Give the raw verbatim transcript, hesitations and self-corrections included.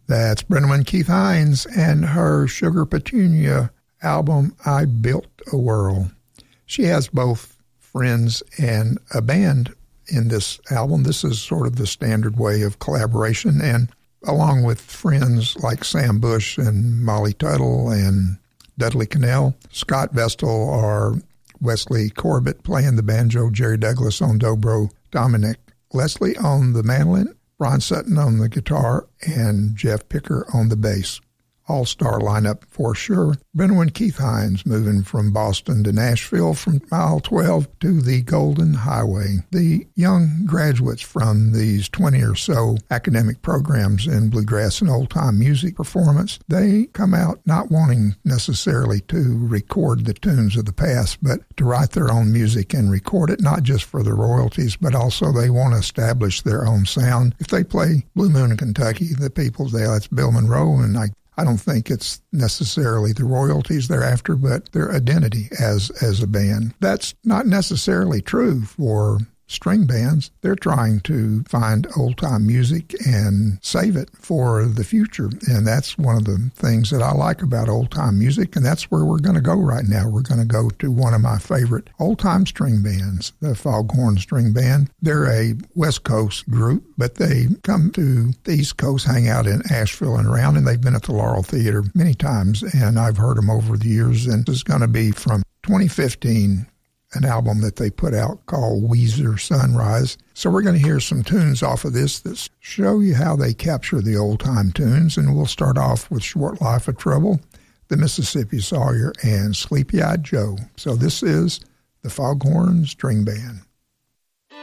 That's Brenda Keith Hines and her Sugar Petunia album, I Built a World. She has both friends and a band in this album. This is sort of the standard way of collaboration, and along with friends like Sam Bush and Molly Tuttle and Dudley Connell, Scott Vestal or Wesley Corbett playing the banjo, Jerry Douglas on dobro, Dominic Leslie on the mandolin, Ron Sutton on the guitar, and Jeff Picker on the bass. All-star lineup for sure. Brenda Keith Hines moving from Boston to Nashville from mile twelve to the Golden Highway. The young graduates from these twenty or so academic programs in bluegrass and old-time music performance, they come out not wanting necessarily to record the tunes of the past, but to write their own music and record it, not just for the royalties, but also they want to establish their own sound. If they play Blue Moon in Kentucky, the people say, that's Bill Monroe, and I I don't think it's necessarily the royalties they're after, but their identity as as a band. That's not necessarily true for string bands. They're trying to find old-time music and save it for the future, and that's one of the things that I like about old-time music, and that's where we're going to go right now. We're going to go to one of my favorite old-time string bands, the Foghorn String Band. They're a West Coast group, but they come to the East Coast, hang out in Asheville and around, and they've been at the Laurel Theater many times, and I've heard them over the years, and this is going to be from twenty fifteen, an album that they put out called Weezer Sunrise. So we're going to hear some tunes off of this that show you how they capture the old-time tunes, and we'll start off with Short Life of Trouble, the Mississippi Sawyer, and Sleepy-Eyed Joe. So this is the Foghorn String Band.